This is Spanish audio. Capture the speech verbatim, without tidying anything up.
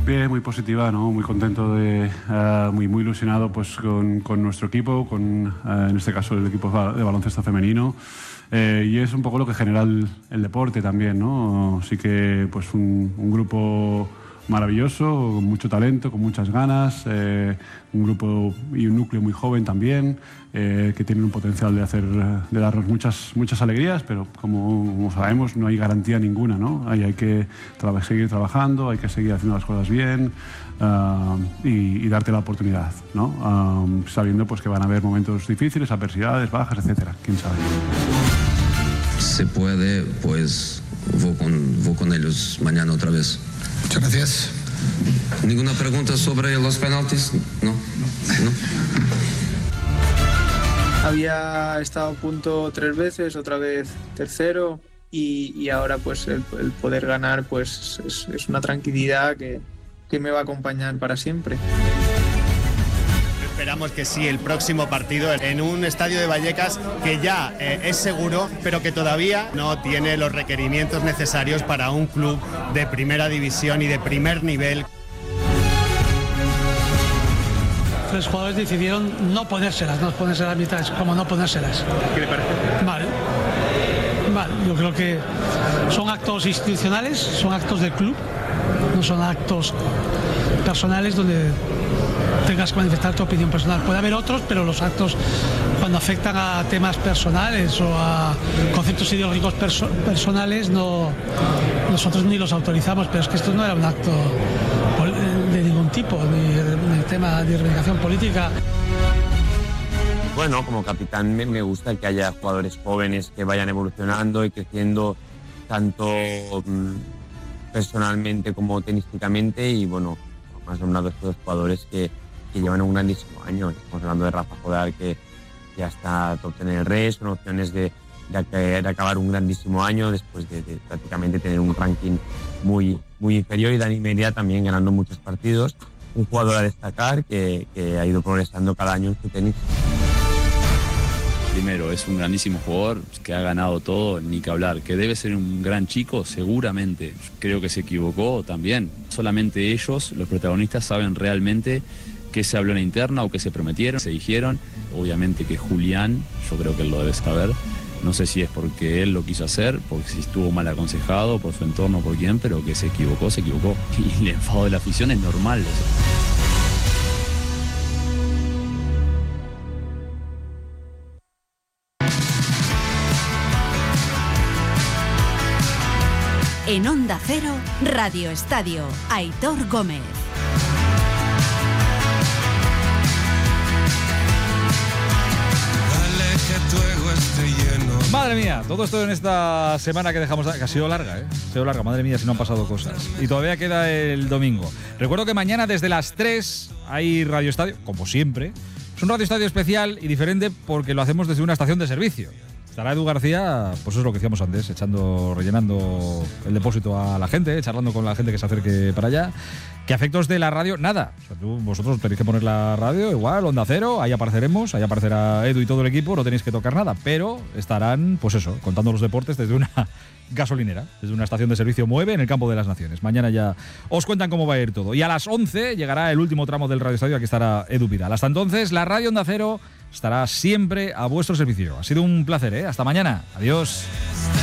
Bien, muy positiva, ¿no? Muy contento, de, uh, muy, muy ilusionado pues, con, con nuestro equipo, con, uh, en este caso el equipo de baloncesto femenino. Eh, y es un poco lo que genera el, el deporte también, ¿no? Sí que pues un, un grupo maravilloso, con mucho talento, con muchas ganas, eh, un grupo y un núcleo muy joven también, eh, que tienen un potencial de hacer, de darnos muchas, muchas alegrías, pero como, como sabemos no hay garantía ninguna, ¿no? Hay, hay que tra- seguir trabajando, hay que seguir haciendo las cosas bien uh, y, y darte la oportunidad, ¿no? Um, sabiendo pues que van a haber momentos difíciles, adversidades, bajas, etcétera, quién sabe. Se puede, pues voy con, voy con ellos mañana otra vez. Muchas gracias. ¿Ninguna pregunta sobre los penaltis? No. ¿No? Había estado a punto tres veces, otra vez tercero, y, y ahora pues el, el poder ganar pues es, es una tranquilidad que, que me va a acompañar para siempre. Esperamos que sí, el próximo partido en un estadio de Vallecas que ya eh, es seguro, pero que todavía no tiene los requerimientos necesarios para un club de primera división y de primer nivel. Los jugadores decidieron no ponérselas, no ponerse las mitades, como no ponérselas. ¿Qué le parece? Vale. Vale, yo creo que son actos institucionales, son actos del club, no son actos personales donde tengas que manifestar tu opinión personal. Puede haber otros, pero los actos cuando afectan a temas personales o a conceptos ideológicos perso- personales no, nosotros ni los autorizamos, pero es que esto no era un acto de ningún tipo, ni el tema de reivindicación política. Bueno, como capitán me, me gusta que haya jugadores jóvenes que vayan evolucionando y creciendo tanto mmm, personalmente como tenísticamente, y bueno, más nombrado estos dos jugadores que, que llevan un grandísimo año. Estamos hablando de Rafa Jodar, que ya está top ten en el R E S, con opciones de, de, de acabar un grandísimo año después de, de prácticamente tener un ranking muy, muy inferior, y Dani Media también ganando muchos partidos. Un jugador a destacar que, que ha ido progresando cada año en su tenis. Primero, es un grandísimo jugador que ha ganado todo, ni que hablar. Que debe ser un gran chico, seguramente. Creo que se equivocó también. Solamente ellos, los protagonistas, saben realmente qué se habló en la interna o qué se prometieron, se dijeron. Obviamente que Julián, yo creo que él lo debe saber. No sé si es porque él lo quiso hacer, porque si estuvo mal aconsejado por su entorno, por quién, pero que se equivocó, se equivocó. Y el enfado de la afición es normal. En Onda Cero, Radio Estadio, Aitor Gómez. Madre mía, todo esto en esta semana que dejamos, que ha sido larga, ¿eh? Ha sido larga, madre mía, si no han pasado cosas. Y todavía queda el domingo. Recuerdo que mañana desde las tres hay Radio Estadio, como siempre. Es un Radio Estadio especial y diferente porque lo hacemos desde una estación de servicio. Estará Edu García, pues eso es lo que decíamos antes, echando, rellenando el depósito a la gente, charlando con la gente que se acerque para allá. Que a efectos de la radio, nada. O sea, tú, vosotros tenéis que poner la radio, igual, Onda Cero, ahí apareceremos, ahí aparecerá Edu y todo el equipo, no tenéis que tocar nada, pero estarán, pues eso, contando los deportes desde una gasolinera, desde una estación de servicio Mueve en el Campo de las Naciones. Mañana ya os cuentan cómo va a ir todo. Y a las once llegará el último tramo del Radio Estadio, aquí estará Edu Pidal. Hasta entonces, la radio Onda Cero estará siempre a vuestro servicio. Ha sido un placer, ¿eh? Hasta mañana. Adiós.